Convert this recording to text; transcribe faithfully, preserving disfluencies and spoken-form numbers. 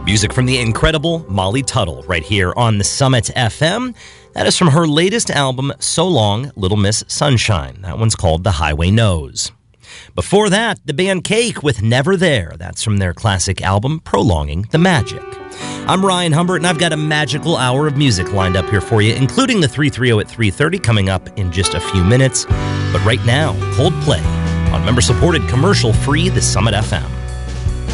Music from the incredible Molly Tuttle right here on the Summit F M. That is from her latest album, So Long, Little Miss Sunshine. That one's called The Highway Knows. Before that, the band Cake with Never There. That's from their classic album, Prolonging the Magic. I'm Ryan Humbert, and I've got a magical hour of music lined up here for you, including the three thirty at three thirty coming up in just a few minutes. But right now, Coldplay on member-supported commercial-free The Summit F M.